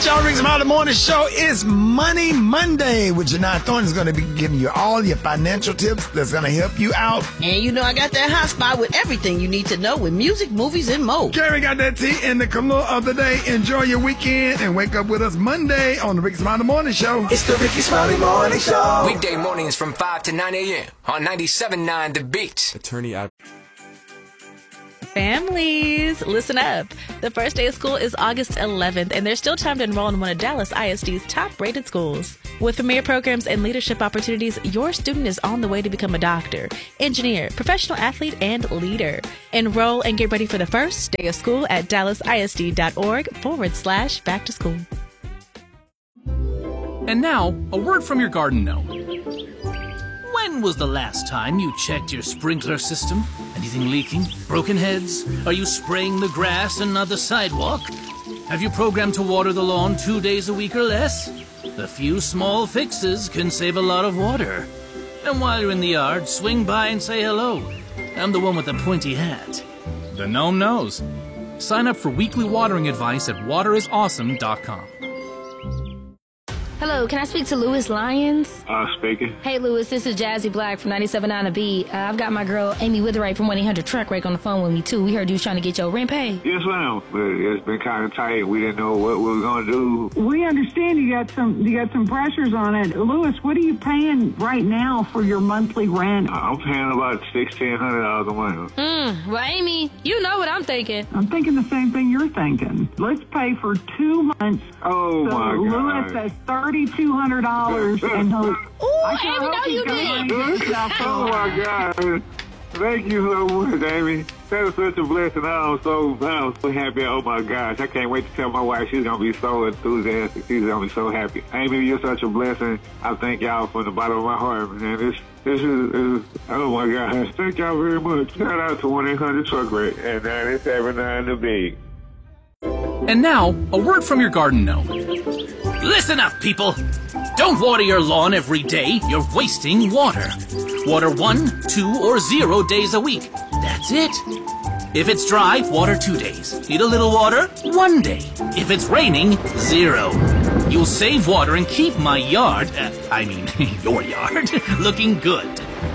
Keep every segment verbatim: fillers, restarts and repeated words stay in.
right, y'all. Rick's Smiley Morning Show is Money Monday with Janai Thornton. Is going to be giving you all your financial tips that's going to help you out. And you know I got that hot spot with everything you need to know with music, movies, and more. Gary got that tea and the color of the day. Enjoy your weekend and wake up with us Monday on the Rick's Smiley Morning Show. It's the Ricky Smiley Morning Show. Weekday mornings from five to nine a.m. on ninety-seven point nine The Beat. Attorney Ad- Families, listen up. The first day of school is August eleventh, and there's still time to enroll in one of Dallas I S D's top-rated schools. With premier programs and leadership opportunities, your student is on the way to become a doctor, engineer, professional athlete, and leader. Enroll and get ready for the first day of school at dallasisd.org forward slash back to school. And now, a word from your garden gnome. When was the last time you checked your sprinkler system? Anything leaking? Broken heads? Are you spraying the grass and not the sidewalk? Have you programmed to water the lawn two days a week or less? A few small fixes can save a lot of water. And while you're in the yard, swing by and say hello. I'm the one with the pointy hat. The gnome knows. Sign up for weekly watering advice at water is awesome dot com. Hello, can I speak to Louis Lyons? Uh, speaking. Hey, Louis, this is Jazzy Black from ninety-seven point nine The Beat. Uh, I've got my girl Amy Witherite from one eight hundred Truck Wreck on the phone with me, too. We heard you was trying to get your rent paid. Yes, ma'am. But it's been kind of tight. We didn't know what we were going to do. We understand you got some you got some pressures on it. Louis, what are you paying right now for your monthly rent? I'm paying about sixteen hundred dollars a month. Hmm. Well, Amy, you know what I'm thinking. I'm thinking the same thing you're thinking. Let's pay for two months. Oh, so my God. Louis, that's thirty-two hundred dollars. And he'll, Ooh, Amy, no, you did. Oh, my God. Thank you so much, Amy. That was such a blessing. I'm so, I'm so happy. Oh, my gosh. I can't wait to tell my wife. She's going to be so enthusiastic. She's going to be so happy. Amy, you're such a blessing. I thank y'all from the bottom of my heart, man. This, this is, is, oh, my gosh. Thank y'all very much. Shout out to one eight hundred Truck Wreck and ninety-seven point nine The Beat. And now, a word from your garden gnome. Listen up, people. Don't water your lawn every day. You're wasting water. Water one, two, or zero days a week. That's it. If it's dry, water two days. Need a little water? One day. If it's raining, zero. You'll save water and keep my yard, uh, I mean, your yard, looking good.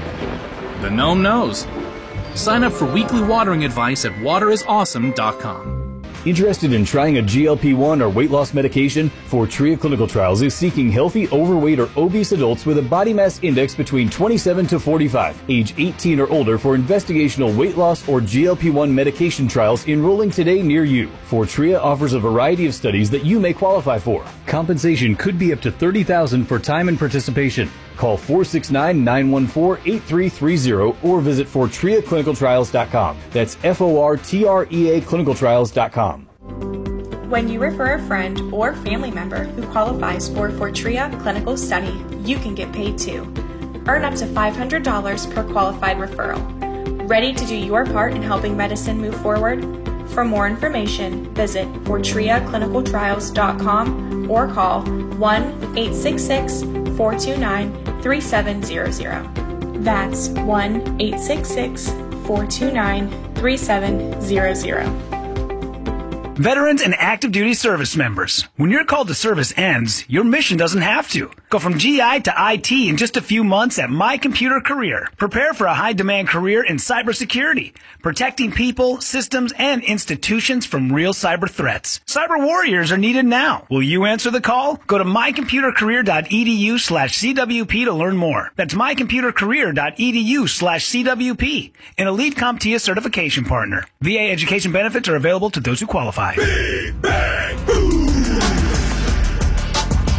The gnome knows. Sign up for weekly watering advice at water is awesome dot com. Interested in trying a G L P one or weight loss medication? Fortrea Clinical Trials is seeking healthy, overweight, or obese adults with a body mass index between twenty-seven to forty-five, age eighteen or older for investigational weight loss or G L P one medication trials enrolling today near you. Fortrea offers a variety of studies that you may qualify for. Compensation could be up to thirty thousand dollars for time and participation. Call four six nine, nine one four, eight three three zero or visit fortrea clinical trials dot com. That's F O R T R E A clinical trials dot com. When you refer a friend or family member who qualifies for Fortrea Clinical Study, you can get paid too. Earn up to five hundred dollars per qualified referral. Ready to do your part in helping medicine move forward? For more information, visit fortrea clinical trials dot com or call one eight six six, four two nine, three seven zero zero. That's one eight six six, four two nine, three seven zero zero. Veterans and active duty service members, when your call to service ends, your mission doesn't have to. Go from G I to I T in just a few months at My Computer Career. Prepare for a high-demand career in cybersecurity, protecting people, systems, and institutions from real cyber threats. Cyber warriors are needed now. Will you answer the call? Go to my computer career dot e d u slash c w p to learn more. That's my computer career dot e d u slash c w p, an elite CompTIA certification partner. V A education benefits are available to those who qualify. Big Bang